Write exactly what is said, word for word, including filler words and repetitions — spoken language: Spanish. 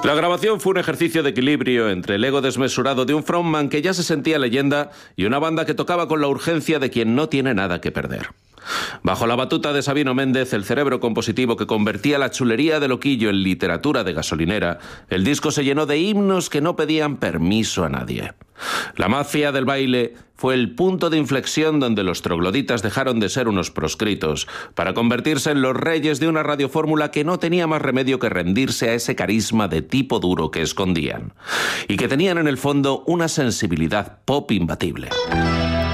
La grabación fue un ejercicio de equilibrio entre el ego desmesurado de un frontman que ya se sentía leyenda y una banda que tocaba con la urgencia de quien no tiene nada que perder. Bajo la batuta de Sabino Méndez, el cerebro compositivo que convertía la chulería de Loquillo en literatura de gasolinera, el disco se llenó de himnos que no pedían permiso a nadie. La mafia del baile fue el punto de inflexión donde los trogloditas dejaron de ser unos proscritos para convertirse en los reyes de una radiofórmula que no tenía más remedio que rendirse a ese carisma de tipo duro que escondían y que tenían en el fondo una sensibilidad pop imbatible.